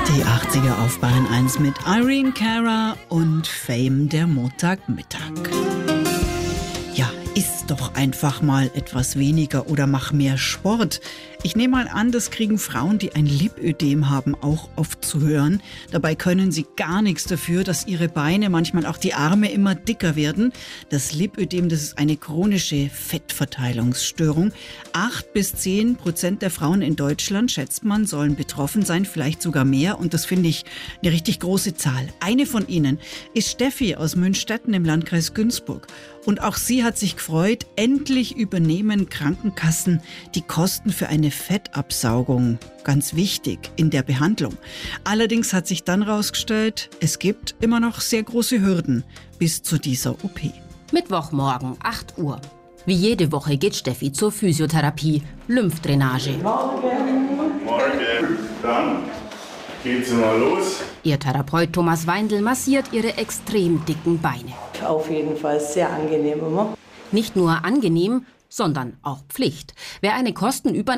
Die 80er auf Bayern 1 mit Irene Cara und Fame der Montagmittag. Ja, iss doch einfach mal etwas weniger oder mach mehr Sport. Ich nehme mal an, das kriegen Frauen, die ein Lipödem haben, auch oft zu hören. Dabei können sie gar nichts dafür, dass ihre Beine, manchmal auch die Arme immer dicker werden. Das Lipödem, das ist eine chronische Fettverteilungsstörung. 8-10% der Frauen in Deutschland, schätzt man, sollen betroffen sein, vielleicht sogar mehr. Und das finde ich eine richtig große Zahl. Eine von ihnen ist Steffi aus Münstetten im Landkreis Günzburg. Und auch sie hat sich gefreut, endlich übernehmen Krankenkassen die Kosten für eine Fettabsaugung. Ganz wichtig in der Behandlung. Allerdings hat sich dann herausgestellt, es gibt immer noch sehr große Hürden bis zu dieser OP. Mittwochmorgen, 8 Uhr. Wie jede Woche geht Steffi zur Physiotherapie, Lymphdrainage. Morgen. Dann geht's mal los. Ihr Therapeut Thomas Weindl massiert ihre extrem dicken Beine. Auf jeden Fall sehr angenehm immer. Nicht nur angenehm, sondern auch Pflicht. Wer eine Kostenübernahme